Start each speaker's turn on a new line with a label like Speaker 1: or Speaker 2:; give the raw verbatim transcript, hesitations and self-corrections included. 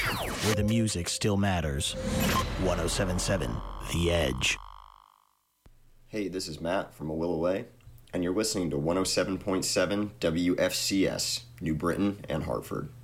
Speaker 1: where the music still matters. one oh seven point seven The Edge.
Speaker 2: Hey, this is Matt from A Will Away, and you're listening to one oh seven point seven W F C S, New Britain and Hartford.